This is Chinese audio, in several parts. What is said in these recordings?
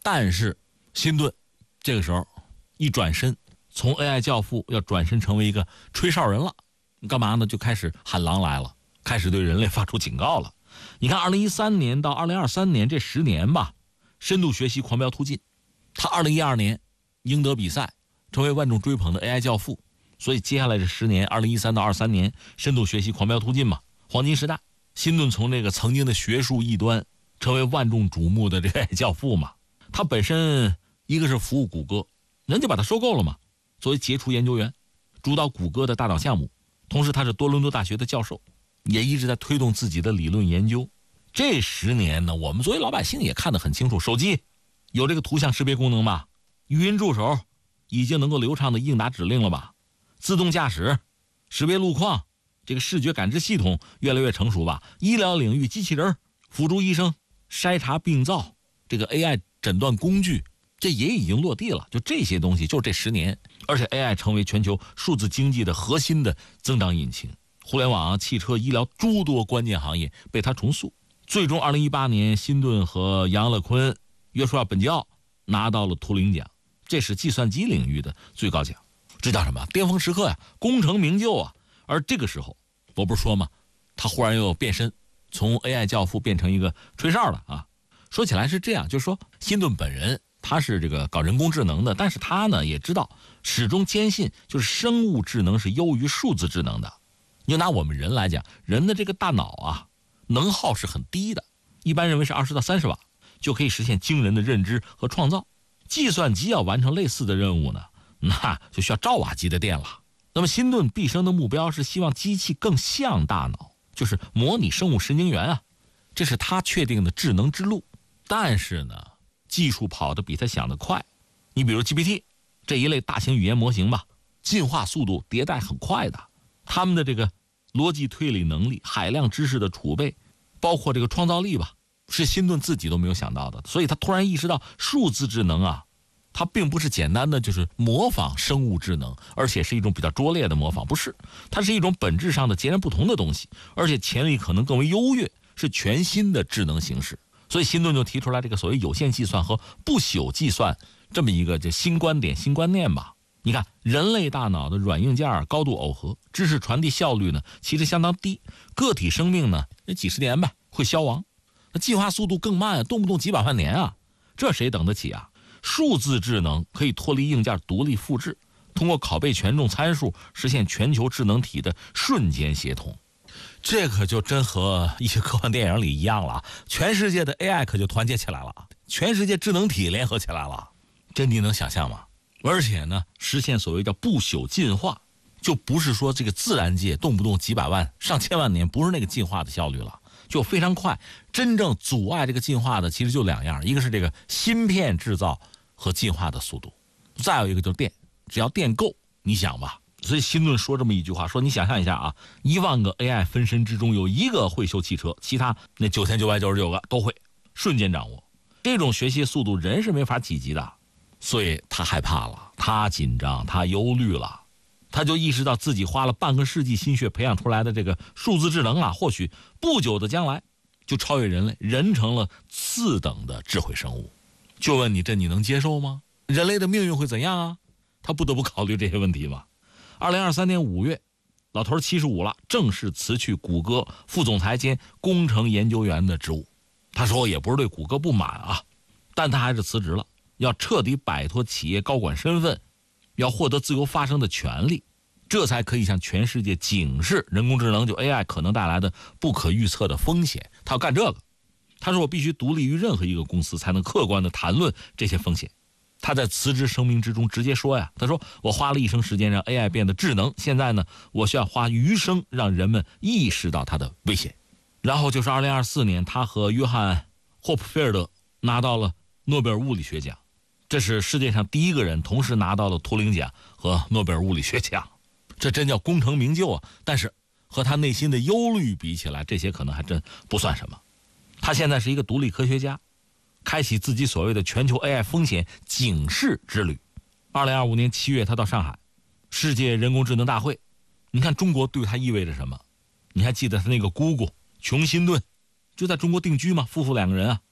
但是辛顿这个时候一转身，从 AI 教父要转身成为一个吹哨人了。干嘛呢？就开始喊狼来了，开始对人类发出警告了。你看2013年到2023年这10年吧，深度学习狂飙突进。他2012年赢得比赛，成为万众追捧的 AI 教父。所以接下来这10年，2013到23年，深度学习狂飙突进嘛，黄金时代。辛顿从这个曾经的学术异端，成为万众瞩目的这个 AI 教父嘛。他本身一个是服务谷歌，人家把他收购了嘛，作为杰出研究员，主导谷歌的大脑项目。同时他是多伦多大学的教授，也一直在推动自己的理论研究。这10年呢，我们作为老百姓也看得很清楚，手机有这个图像识别功能吧，语音助手已经能够流畅的应答指令了吧，自动驾驶、识别路况，这个视觉感知系统越来越成熟吧，医疗领域机器人辅助医生筛查病灶，这个 AI 诊断工具这也已经落地了。就这些东西，就这10年，而且 AI 成为全球数字经济的核心的增长引擎，互联网、汽车、医疗诸多关键行业被它重塑。最终2018年，辛顿和杨乐坤、约书亚·本吉奥拿到了图灵奖，这是计算机领域的最高奖，这叫什么？巅峰时刻呀，功成名就啊！而这个时候，我不是说吗？他忽然又变身，从 AI 教父变成一个吹哨的啊！说起来是这样，就是说辛顿本人他是这个搞人工智能的，但是他呢也知道，始终坚信就是生物智能是优于数字智能的。你就拿我们人来讲，人的这个大脑啊，能耗是很低的，一般认为是20到30瓦就可以实现惊人的认知和创造。计算机要完成类似的任务呢，那就需要兆瓦级的电了。那么辛顿毕生的目标是希望机器更像大脑，就是模拟生物神经元啊，这是他确定的智能之路。但是呢，技术跑得比他想得快。你比如 GPT 这一类大型语言模型吧，进化速度迭代很快的，他们的这个逻辑推理能力、海量知识的储备，包括这个创造力吧，是辛顿自己都没有想到的。所以他突然意识到，数字智能啊，它并不是简单的就是模仿生物智能，而且是一种比较拙劣的模仿，不是，它是一种本质上的截然不同的东西，而且潜力可能更为优越，是全新的智能形式。所以辛顿就提出来这个所谓有限计算和不朽计算这么一个这新观点、新观念吧。你看，人类大脑的软硬件高度耦合，知识传递效率呢其实相当低，个体生命呢那几十年吧会消亡，那进化速度更慢，动不动几百万年啊，这谁等得起啊？数字智能可以脱离硬件独立复制，通过拷贝权重参数实现全球智能体的瞬间协同。这可就真和一些科幻电影里一样了，全世界的 AI 可就团结起来了，全世界智能体联合起来了，真你能想象吗？而且呢，实现所谓叫不朽进化，就不是说这个自然界动不动几百万、上千万年，不是那个进化的效率了，就非常快。真正阻碍这个进化的其实就2样，一个是这个芯片制造和进化的速度，再有一个就是电，只要电够，你想吧。所以辛顿说这么一句话，说你想象一下啊，1万个 AI 分身之中有1个会修汽车，其他那9999个都会，瞬间掌握。这种学习速度人是没法企及的，所以他害怕了，他紧张，他忧虑了，他就意识到自己花了半个世纪心血培养出来的这个数字智能啊，或许不久的将来就超越人类，人成了次等的智慧生物。就问你，这你能接受吗？人类的命运会怎样啊？他不得不考虑这些问题嘛。2023年5月，老头75了，正式辞去谷歌副总裁兼工程研究员的职务。他说也不是对谷歌不满啊，但他还是辞职了，要彻底摆脱企业高管身份，要获得自由发声的权利，这才可以向全世界警示人工智能就 AI 可能带来的不可预测的风险。他要干这个，他说我必须独立于任何一个公司，才能客观地谈论这些风险。他在辞职声明之中直接说呀，他说我花了一生时间让 AI 变得智能，现在呢，我需要花余生让人们意识到它的危险。然后就是2024年，他和约翰霍普菲尔德拿到了诺贝尔物理学奖，这是世界上第一个人同时拿到了图灵奖和诺贝尔物理学奖，这真叫功成名就啊！但是和他内心的忧虑比起来，这些可能还真不算什么。他现在是一个独立科学家，开启自己所谓的全球 AI 风险警示之旅。2025年7月，他到上海世界人工智能大会，你看中国对他意味着什么？你还记得他那个姑姑琼辛顿就在中国定居吗？夫妇2个人啊，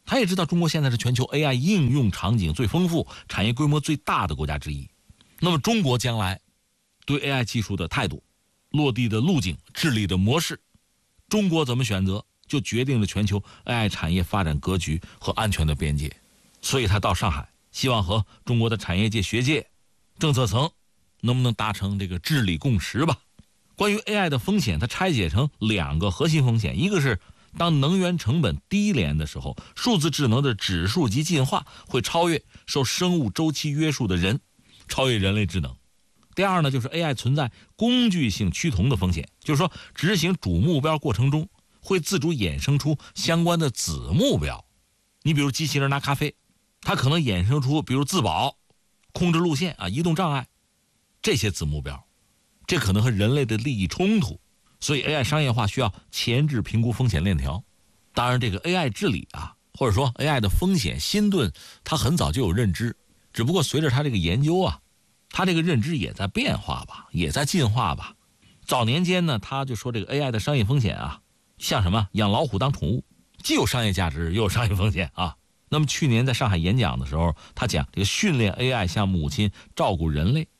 他也知道中国现在是全球 AI 应用场景最丰富、产业规模最大的国家之一。那么中国将来对 AI 技术的态度、落地的路径、治理的模式，中国怎么选择，就决定了全球 AI 产业发展格局和安全的边界。所以他到上海，希望和中国的产业界、学界、政策层能不能达成这个治理共识吧。关于 AI 的风险，它拆解成2个核心风险，一个是当能源成本低廉的时候，数字智能的指数级进化会超越受生物周期约束的人，超越人类智能。第二呢，就是 AI 存在工具性趋同的风险，就是说执行主目标过程中会自主衍生出相关的子目标。你比如机器人拿咖啡，它可能衍生出比如自保、控制路线移动障碍这些子目标，这可能和人类的利益冲突。所以 AI 商业化需要前置评估风险链条。当然这个 AI 治理或者说 AI 的风险新顿，它很早就有认知，只不过随着它这个研究它这个认知也在变化吧，也在进化吧。早年间呢，他就说这个 AI 的商业风险像什么养老虎当宠物，既有商业价值又有商业风险那么去年在上海演讲的时候，他讲这个训练 AI 像母亲照顾人类，